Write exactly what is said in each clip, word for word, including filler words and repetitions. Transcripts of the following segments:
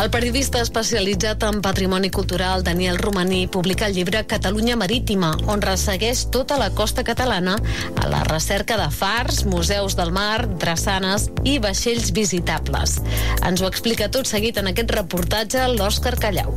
El periodista especialitzat en patrimoni cultural Daniel Romaní publica el llibre Catalunya Marítima, on ressegueix tota la costa catalana a la recerca de fars, museus del mar, drassanes i vaixells visitables. Ens ho explica tot seguit en aquest reportatge l'Òscar Callau.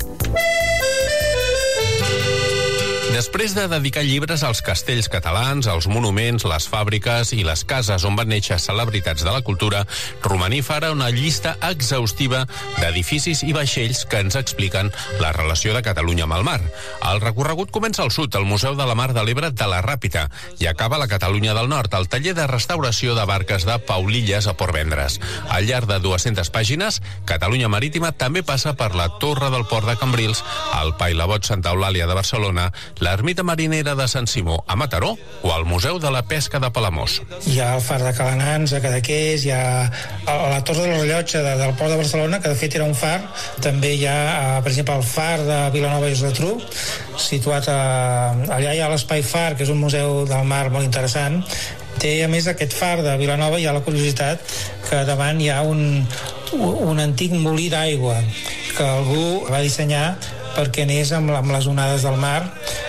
Després de dedicar llibres als castells catalans, als monuments, les fàbriques i les cases on van néixer celebritats de la cultura, Romaní fa ara una llista exhaustiva d'edificis i vaixells que ens expliquen la relació de Catalunya amb el mar. El recorregut comença al sud, al Museu de la Mar de l'Ebre de la Ràpita, i acaba a la Catalunya del Nord, al taller de restauració de barques de Paulilles a Portvendres. Al llarg de dues-centes pàgines, Catalunya Marítima també passa per la Torre del Port de Cambrils, el Pailabot Santa Eulàlia de Barcelona, l'Ermita Marinera de Sant Simó a Mataró o al Museu de la Pesca de Palamós. Hi ha el far de Calanans a Cadaqués, hi ha la Torre del Rellotge de, del Port de Barcelona, que de fet era un far. També hi ha, per exemple, el far de Vilanova i Geltrú, situat a, allà hi ha l'Espai Far, que és un museu del mar molt interessant. Té, a més, aquest far de Vilanova, hi ha la curiositat que davant hi ha un, un antic molí d'aigua que algú va dissenyar perquè anés amb, amb les onades del mar,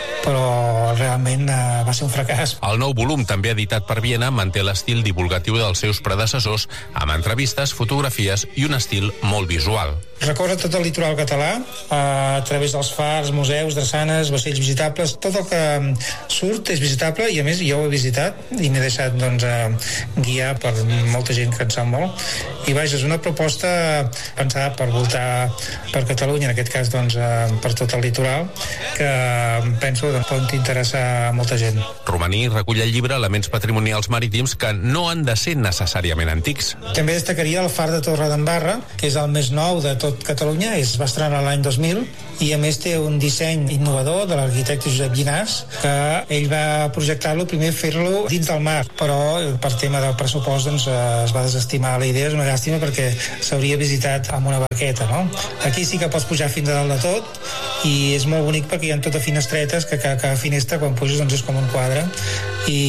però realment eh, va ser un fracàs. El nou volum, també editat per Viena, manté l'estil divulgatiu dels seus predecessors, amb entrevistes, fotografies i un estil molt visual. Recorre tot el litoral català eh, a través dels fars, museus, drassanes, vaixells visitables. Tot el que surt és visitable i, a més, jo ho he visitat i m'he deixat doncs, eh, guiar per molta gent que en sap molt. I vaja, és una proposta pensada per voltar per Catalunya, en aquest cas doncs, eh, per tot el litoral, que penso que pot interessar a molta gent. Romaní recull al llibre elements patrimonials marítims que no han de ser necessàriament antics. També destacaria el far de Torredembarra, que és el més nou de tot Catalunya, es va estrenar l'any dos mil i a més té un disseny innovador de l'arquitecte Josep Llinàs, que ell va projectar-lo, primer fer-lo dins del mar, però per tema del pressupost doncs, es va desestimar la idea. És una llàstima perquè s'hauria visitat amb una barqueta, no? Aquí sí que pots pujar fins a dalt de tot i és molt bonic perquè hi ha tota finestretes que cada, cada finestra quan puges doncs, és com un quadre i